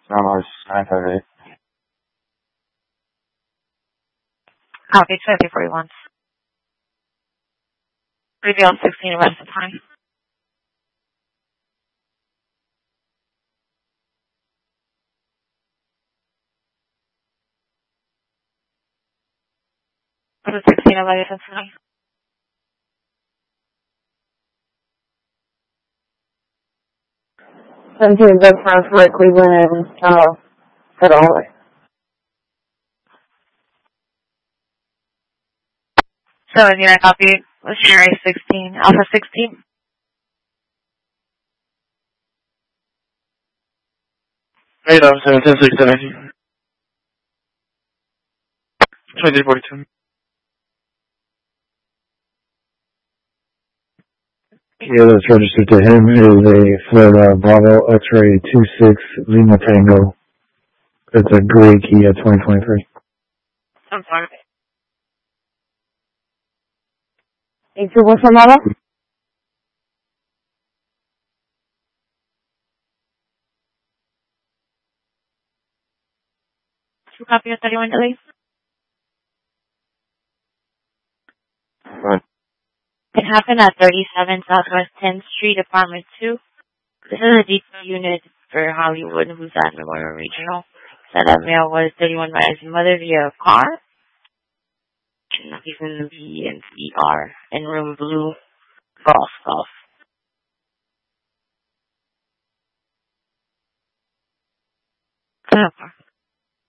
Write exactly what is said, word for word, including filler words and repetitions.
Almost nine five eight. Copy, two fifty forty-one. Reveal sixteen rest of time. This is sixteen of life of time. seventeen Big Front for Cleveland and uh, head all the way. So, if you want to copy, Sherry sixteen, Alpha sixteen. Eight of seventeen six seventeen. Twenty forty two. Yeah, that's registered to him is a Florida Bravo X-ray two six Lima Tango. It's a gray Kia twenty twenty-three. I'm sorry. eight two one for Mama? Two copy of thirty-one delay. Right. It happened at thirty-seven Southwest tenth Street, Apartment two. This is a detail unit for Hollywood, who's at Memorial Regional. Said that mail was thirty-one by his mother via car. He's in the V and V R in room blue. Golf, golf. Okay.